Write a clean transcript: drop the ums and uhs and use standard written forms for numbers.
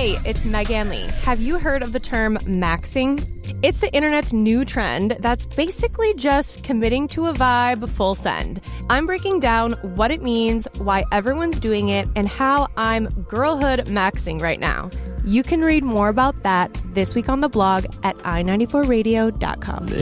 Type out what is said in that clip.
Hey, it's Megan Lee. Have you heard of the term maxing? It's the internet's new trend that's basically just committing to a vibe full send. I'm breaking down what it means, why everyone's doing it, and how I'm girlhood maxing right now. You can read more about that this week on the blog at i94radio.com.